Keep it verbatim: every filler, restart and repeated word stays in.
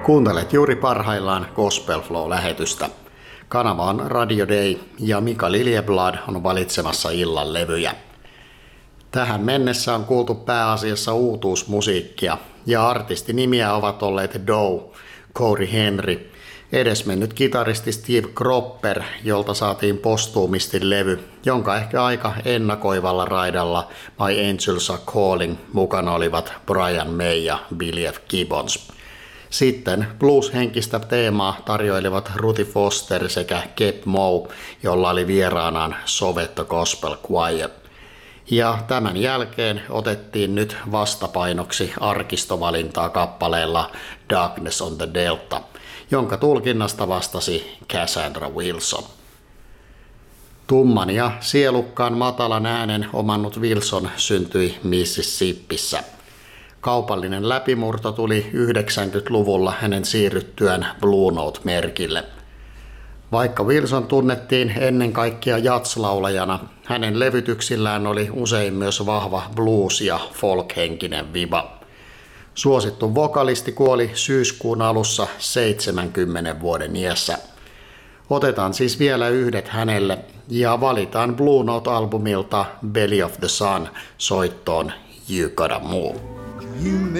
Kuuntelet juuri parhaillaan Gospel Flow-lähetystä. Kanava on Radio Day ja Mika Liljeblad on valitsemassa illan levyjä. Tähän mennessä on kuultu pääasiassa uutuusmusiikkia ja artistinimiä ovat olleet Doe, Cory Henry, edesmennyt kitaristi Steve Cropper, jolta saatiin postuumisti levy, jonka ehkä aika ennakoivalla raidalla My Angels Are Calling mukana olivat Brian May ja Billy F. Gibbons. Sitten blues-henkistä teemaa tarjoilivat Ruthie Foster sekä Keb Mo, jolla oli vieraanaan Sovetto Gospel Choir. Ja tämän jälkeen otettiin nyt vastapainoksi arkistovalintaa kappaleella Darkness on the Delta, jonka tulkinnasta vastasi Cassandra Wilson. Tumman ja sielukkaan matalan äänen omannut Wilson syntyi Mississippissä. Kaupallinen läpimurto tuli yhdeksänkymmentäluvulla hänen siirryttyään Blue Note-merkille. Vaikka Wilson tunnettiin ennen kaikkea jazz-laulajana, hänen levytyksillään oli usein myös vahva blues- ja folk-henkinen viba. Suosittu vokalisti kuoli syyskuun alussa seitsemänkymmenen vuoden iässä. Otetaan siis vielä yhdet hänelle ja valitaan Blue Note-albumilta Belly of the Sun soittoon You Gotta Move.